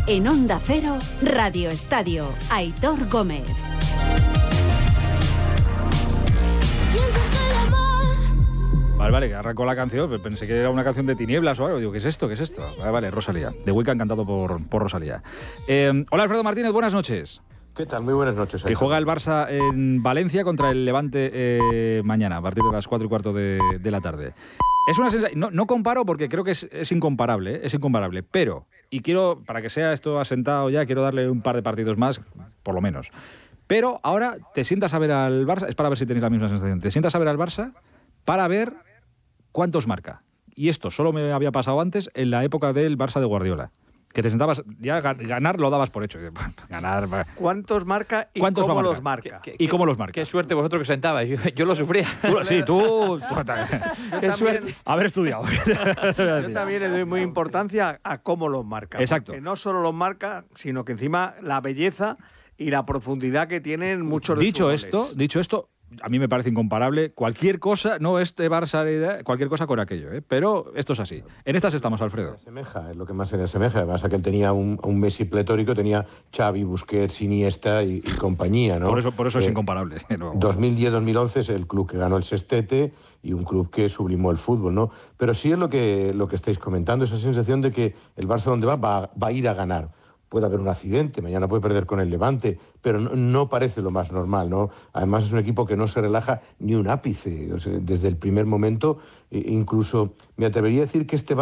En Onda Cero, Radio Estadio, Aitor Gómez. Vale, que arrancó la canción, pensé que era una canción de Tinieblas o algo. Digo, ¿qué es esto? ¿Qué es esto? Vale, Rosalía. The Weeknd cantado por Rosalía. Hola, Alfredo Martínez, buenas noches. ¿Qué tal? Muy buenas noches. Que juega el Barça en Valencia contra el Levante mañana, a partir de las 4:15 de la tarde. Es una sensación... No comparo porque creo que es incomparable, es incomparable. Pero, y quiero, para que sea esto asentado ya, quiero darle un par de partidos más, por lo menos. Pero ahora te sientas a ver al Barça, es para ver si tenéis la misma sensación, te sientas a ver al Barça para ver cuántos marca. Y esto solo me había pasado antes en la época del Barça de Guardiola. Que te sentabas, ya ganar lo dabas por hecho. Ganar. ¿Cuántos marca y ¿Cuántos cómo los marca? ¿Y cómo los marca? Qué suerte vosotros que sentabais. Yo lo sufría. Tú Qué suerte. Haber estudiado. Yo también le doy muy importancia a cómo los marca. Exacto. Que no solo los marca, sino que encima la belleza y la profundidad que tienen muchos de sus goles. Dicho esto, a mí me parece incomparable cualquier cosa, no este Barça, cualquier cosa con aquello, pero esto es así. En estas estamos, Alfredo. Es lo que más se le asemeja. Además, que él tenía un Messi pletórico, tenía Xavi, Busquets, Iniesta y compañía, ¿no? Por eso es incomparable. No. 2010-2011 es el club que ganó el sextete y un club que sublimó el fútbol, ¿no? Pero sí es lo que estáis comentando, esa sensación de que el Barça donde va a ir a ganar. Puede haber un accidente, mañana puede perder con el Levante, pero no parece lo más normal, ¿no? Además es un equipo que no se relaja ni un ápice, o sea, desde el primer momento, incluso me atrevería a decir que este